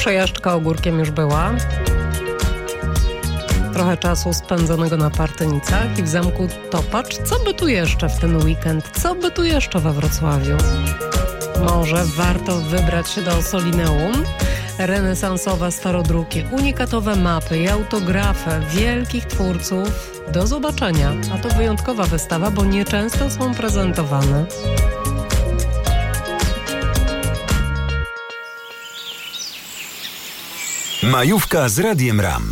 Przejażdżka ogórkiem już była. Trochę czasu spędzonego na Partynicach i w Zamku Topacz. Co by tu jeszcze w ten weekend? Co by tu jeszcze we Wrocławiu? Może warto wybrać się do Ossolineum. Renesansowe starodruki, unikatowe mapy i autografy wielkich twórców. Do zobaczenia. A to wyjątkowa wystawa, bo nieczęsto są prezentowane. Majówka z Radiem RAM.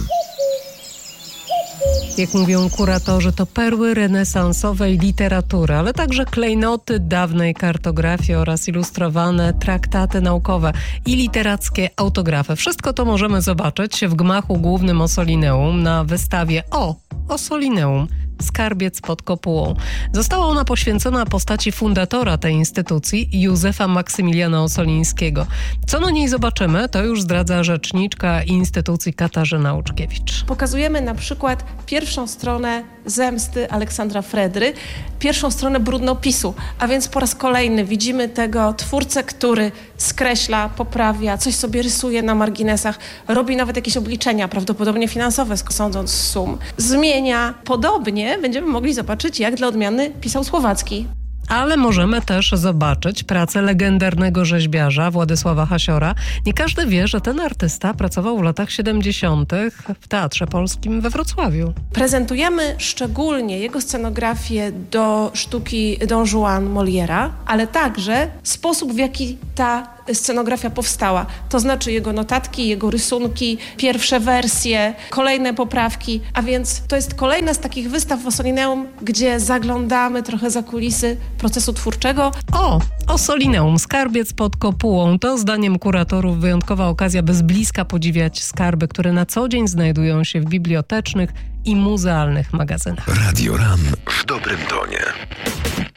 Jak mówią kuratorzy, to perły renesansowej literatury, ale także klejnoty dawnej kartografii oraz ilustrowane traktaty naukowe i literackie autografy. Wszystko to możemy zobaczyć w gmachu głównym Ossolineum na wystawie Ossolineum. Skarbiec pod kopułą. Została ona poświęcona postaci fundatora tej instytucji, Józefa Maksymiliana Ossolińskiego. Co na niej zobaczymy, to już zdradza rzeczniczka instytucji Katarzyna Łuczkiewicz. Pokazujemy na przykład pierwszą stronę zemsty Aleksandra Fredry, pierwszą stronę brudnopisu, a więc po raz kolejny widzimy tego twórcę, który skreśla, poprawia, coś sobie rysuje na marginesach, robi nawet jakieś obliczenia, prawdopodobnie finansowe, sądząc z sum. Zmienia. Podobnie będziemy mogli zobaczyć, jak dla odmiany pisał Słowacki. Ale możemy też zobaczyć pracę legendarnego rzeźbiarza Władysława Hasiora. Nie każdy wie, że ten artysta pracował w latach 70. w Teatrze Polskim we Wrocławiu. Prezentujemy szczególnie jego scenografię do sztuki Don Juan Molière'a, ale także sposób, w jaki ta scenografia powstała. To znaczy jego notatki, jego rysunki, pierwsze wersje, kolejne poprawki, a więc to jest kolejna z takich wystaw w Ossolineum, gdzie zaglądamy trochę za kulisy procesu twórczego. Ossolineum, skarbiec pod kopułą. To zdaniem kuratorów wyjątkowa okazja, by z bliska podziwiać skarby, które na co dzień znajdują się w bibliotecznych i muzealnych magazynach. Radio RAM w dobrym tonie.